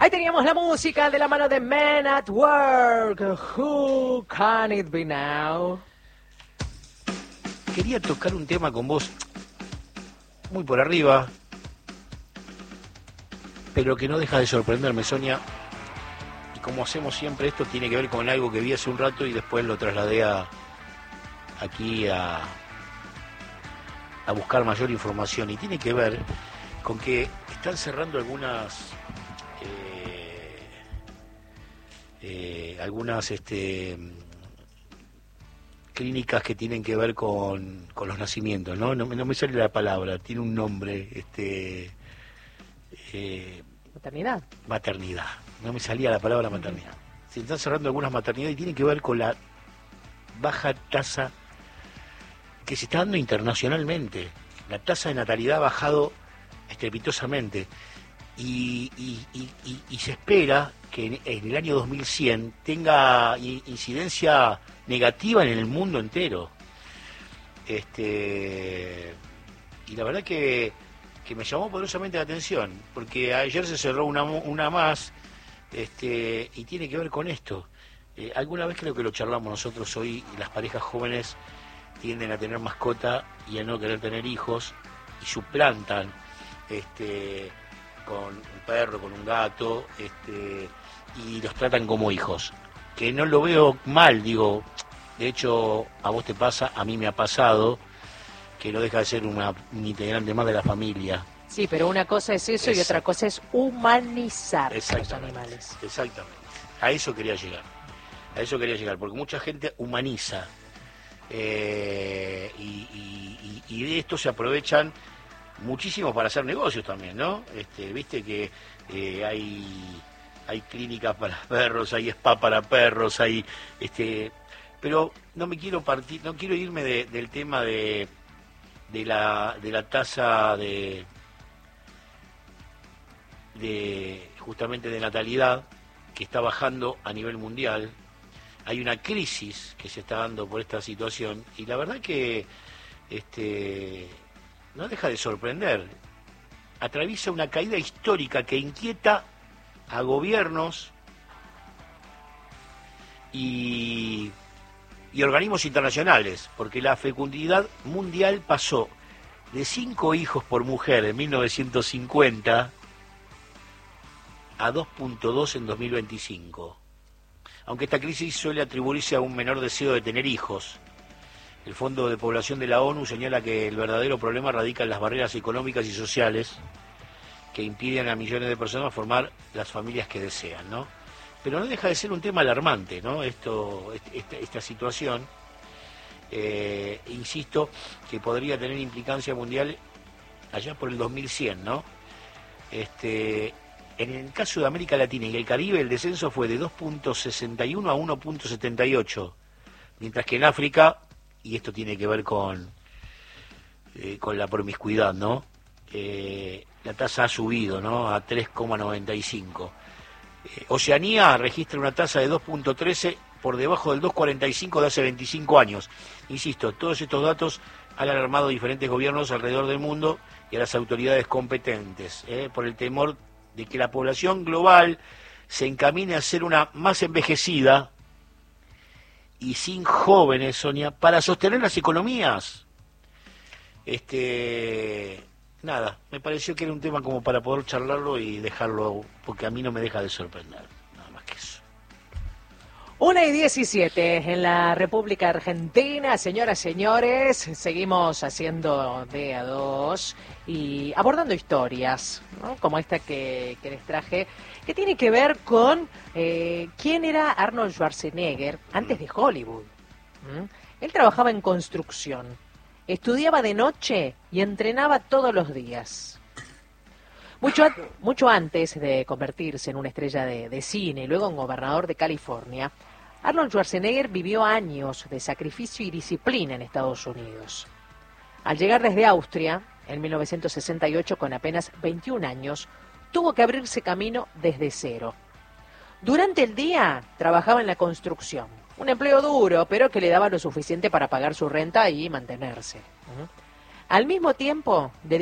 Ahí teníamos la música de la mano de Men at Work. Who can it be now? Quería tocar un tema con vos muy por arriba, pero que no deja de sorprenderme, Sonia. Y como hacemos siempre, esto tiene que ver con algo que vi hace un rato y después lo trasladé aquí a buscar mayor información. Y tiene que ver con que están cerrando algunas clínicas que tienen que ver con los nacimientos, ¿no? No me sale la palabra, tiene un nombre, ¿Maternidad? Maternidad, no me salía la palabra maternidad. Se están cerrando algunas maternidades y tiene que ver con la baja tasa que se está dando internacionalmente. La tasa de natalidad ha bajado estrepitosamente y se espera que en el año 2100 tenga incidencia negativa en el mundo entero. Y la verdad que me llamó poderosamente la atención, porque ayer se cerró una más, y tiene que ver con esto. Alguna vez creo que lo charlamos nosotros hoy, las parejas jóvenes tienden a tener mascota y a no querer tener hijos, y suplantan con un perro, con un gato, y los tratan como hijos. Que no lo veo mal, digo, de hecho a vos te pasa, a mí me ha pasado, que no deja de ser un integrante más de la familia. Sí, pero una cosa es eso y otra cosa es humanizar los animales. Exactamente, a eso quería llegar, porque mucha gente humaniza, y de esto se aprovechan muchísimo para hacer negocios también, ¿no? Viste que hay clínicas para perros, hay spa para perros, pero no quiero irme del tema de la tasa justamente de natalidad, que está bajando a nivel mundial. Hay una crisis que se está dando por esta situación y la verdad que no deja de sorprender. Atraviesa una caída histórica que inquieta a gobiernos y organismos internacionales, porque la fecundidad mundial pasó de 5 hijos por mujer en 1950 a 2.2 en 2025. Aunque esta crisis suele atribuirse a un menor deseo de tener hijos. El Fondo de Población de la ONU señala que el verdadero problema radica en las barreras económicas y sociales que impiden a millones de personas formar las familias que desean, ¿no? Pero no deja de ser un tema alarmante, ¿no? Esta situación, insisto, que podría tener implicancia mundial allá por el 2100, ¿no? En el caso de América Latina y el Caribe, el descenso fue de 2.61 a 1.78, mientras que en África, y esto tiene que ver con la promiscuidad, ¿no? La tasa ha subido, ¿no? A 3,95. Oceanía registra una tasa de 2.13 por debajo del 2,45 de hace 25 años. Insisto, todos estos datos han alarmado a diferentes gobiernos alrededor del mundo y a las autoridades competentes, por el temor de que la población global se encamine a ser una más envejecida y sin jóvenes, Sonia, para sostener las economías. Nada, me pareció que era un tema como para poder charlarlo y dejarlo, porque a mí no me deja de sorprender, nada más que eso. 1:17 en la República Argentina, señoras, señores, seguimos haciendo de a dos y abordando historias, ¿no? Como esta que les traje, que tiene que ver con quién era Arnold Schwarzenegger antes de Hollywood. Él trabajaba en construcción, estudiaba de noche y entrenaba todos los días. Mucho antes de convertirse en una estrella de cine y luego en gobernador de California, Arnold Schwarzenegger vivió años de sacrificio y disciplina en Estados Unidos. Al llegar desde Austria, en 1968, con apenas 21 años, tuvo que abrirse camino desde cero. Durante el día trabajaba en la construcción, un empleo duro, pero que le daba lo suficiente para pagar su renta y mantenerse. Al mismo tiempo,